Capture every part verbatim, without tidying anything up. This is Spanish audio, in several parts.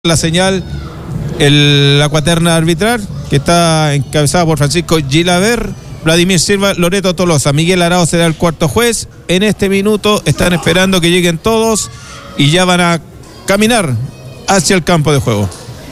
La señal, el, la cuaterna arbitral, que está encabezada por Francisco Gilaver, Vladimir Silva, Loreto Tolosa. Miguel Arao será el cuarto juez. En este minuto están esperando que lleguen todos y ya van a caminar hacia el campo de juego.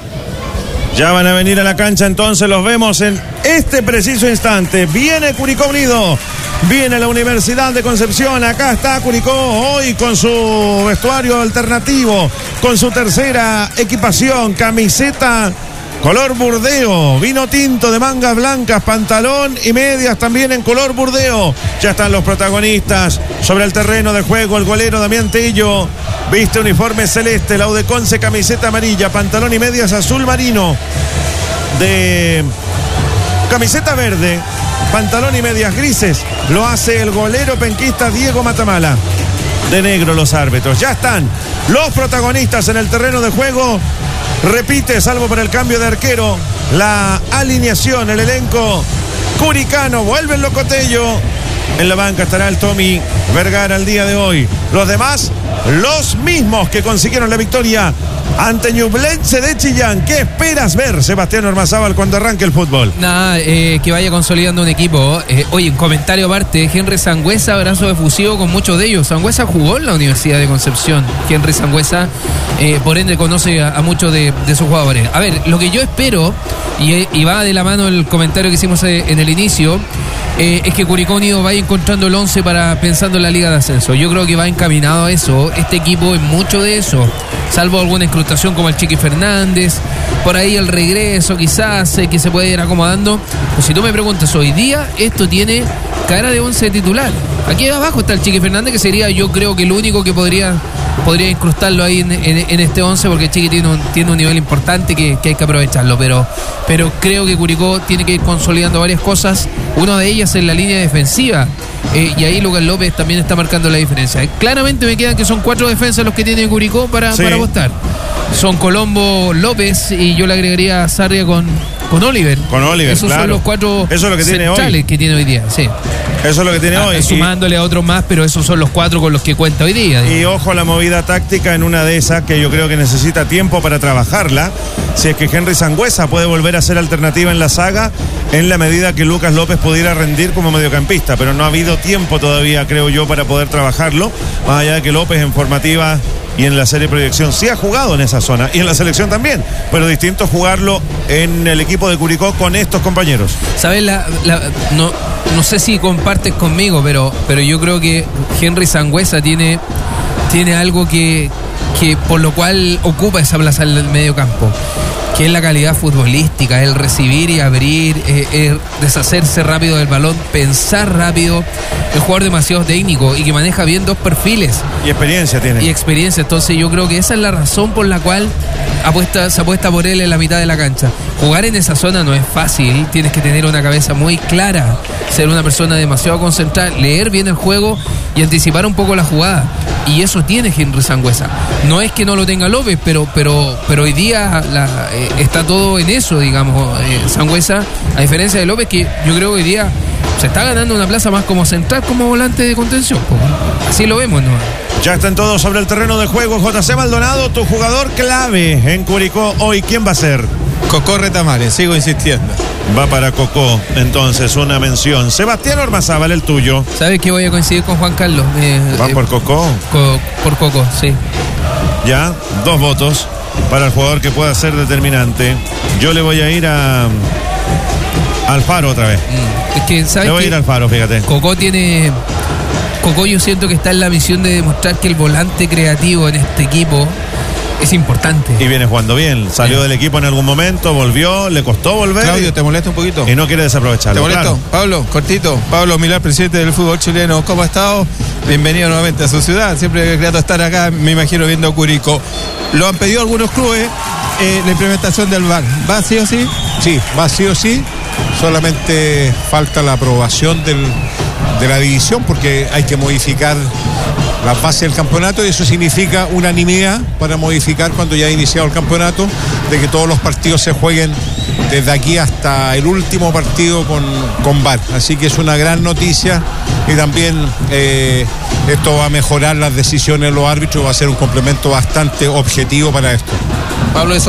Ya van a venir a la cancha, entonces los vemos en este preciso instante. Viene Curicó Unido, viene la Universidad de Concepción. Acá está Curicó hoy con su vestuario alternativo, con su tercera equipación, camiseta color burdeo, vino tinto de mangas blancas, pantalón y medias también en color burdeo. Ya están los protagonistas sobre el terreno de juego. El golero Damián Tello viste uniforme celeste, la U de Conce camiseta amarilla, pantalón y medias azul marino. De camiseta verde, pantalón y medias grises lo hace el golero penquista Diego Matamala. De negro los árbitros. Ya están los protagonistas en el terreno de juego. Repite, salvo para el cambio de arquero, la alineación, el elenco curicano. Vuelve el Locotello. En la banca estará el Tommy Vergara el día de hoy. Los demás, los mismos que consiguieron la victoria ante Ñublense de Chillán. ¿Qué esperas ver, Sebastián Ormazábal, cuando arranque el fútbol? Nada, eh, que vaya consolidando un equipo. Eh, oye, un comentario aparte, Henry Sangüesa, abrazo efusivo con muchos de ellos. Sangüesa jugó en la Universidad de Concepción. Henry Sangüesa, eh, por ende, conoce a, a muchos de, de sus jugadores. A ver, lo que yo espero, y, y va de la mano el comentario que hicimos en el inicio, eh, es que Curicó Unido vaya encontrando el once para pensando en la Liga de Ascenso. Yo creo que va encaminado a eso. Este equipo es mucho de eso, salvo alguna incrustación como el Chiqui Fernández, por ahí el regreso quizás, eh, que se puede ir acomodando. Pues si tú me preguntas hoy día, esto tiene cara de once titular. Aquí abajo está el Chiqui Fernández, que sería, yo creo que el único que podría podría incrustarlo ahí en, en, en este once, porque el Chiqui tiene un, tiene un nivel importante que, que hay que aprovecharlo, pero, pero creo que Curicó tiene que ir consolidando varias cosas. Una de ellas es la línea defensiva, eh, y ahí Lucas López también está marcando la diferencia. Claramente me quedan que son cuatro defensas los que tiene Curicó para, sí. para apostar. Son Colombo, López, y yo le agregaría a Sarria con, con Oliver. Con Oliver, Esos claro. son los cuatro Eso es lo que tiene hoy. que tiene hoy día, sí. Eso es lo que tiene ah, hoy. Sumándole a otros más, pero esos son los cuatro con los que cuenta hoy día. Y ojo a la movida táctica en una de esas que yo creo que necesita tiempo para trabajarla. Si es que Henry Sangüesa puede volver a ser alternativa en la saga, en la medida que Lucas López pudiera rendir como mediocampista, pero no ha habido tiempo todavía, creo yo, para poder trabajarlo. Más allá de que López en formativa y en la serie de proyección sí ha jugado en esa zona, y en la selección también, pero distinto jugarlo en el equipo de Curicó con estos compañeros. ¿Sabes? La, la, no, no sé si compartes conmigo, pero, pero yo creo que Henry Sangüesa tiene, tiene algo que, que por lo cual ocupa esa plaza en el medio campo, que es la calidad futbolística, el recibir y abrir, eh, eh, deshacerse rápido del balón, pensar rápido. El jugador demasiado técnico y que maneja bien dos perfiles. Y experiencia tiene. Y experiencia, entonces yo creo que esa es la razón por la cual apuesta, se apuesta por él en la mitad de la cancha. Jugar en esa zona no es fácil, tienes que tener una cabeza muy clara, ser una persona demasiado concentrada, leer bien el juego y anticipar un poco la jugada. Y eso tiene Henry Sangüesa. No es que no lo tenga López, pero, pero, pero hoy día la, eh, está todo en eso, digamos, eh, Sangüesa, a diferencia de López, que yo creo que hoy día se está ganando una plaza más como central, como volante de contención. Así lo vemos, ¿no? Ya están todos sobre el terreno de juego. J C Maldonado, tu jugador clave en Curicó hoy, ¿quién va a ser? Cocó Retamares, sigo insistiendo. Va para Cocó, entonces, una mención. Sebastián Ormazábal, el tuyo. ¿Sabes que voy a coincidir con Juan Carlos? Eh, ¿Va eh, por Cocó? Co, por Cocó, sí. Ya, dos votos para el jugador que pueda ser determinante. Yo le voy a ir a Alfaro otra vez. Mm, es que, ¿sabes? Le voy a ir a Alfaro, fíjate. Cocó tiene... Cocó yo siento que está en la misión de demostrar que el volante creativo en este equipo es importante. Y viene jugando bien. Salió bien del equipo en algún momento, volvió, le costó volver. Claudio, ¿te molesta un poquito? Y no quiere desaprovecharlo. ¿Te molesto? Claro. Pablo, cortito. Pablo Milán, presidente del fútbol chileno. ¿Cómo ha estado? Bienvenido nuevamente a su ciudad. Siempre he querido estar acá, me imagino, viendo Curicó. Lo han pedido algunos clubes, eh, la implementación del V A R. ¿Va sí o sí? Sí, va sí o sí. Solamente falta la aprobación del, de la división, porque hay que modificar la fase del campeonato, y eso significa unanimidad para modificar cuando ya ha iniciado el campeonato, de que todos los partidos se jueguen desde aquí hasta el último partido con, con V A R. Así que es una gran noticia, y también eh, esto va a mejorar las decisiones de los árbitros, va a ser un complemento bastante objetivo para esto. Pablo, eso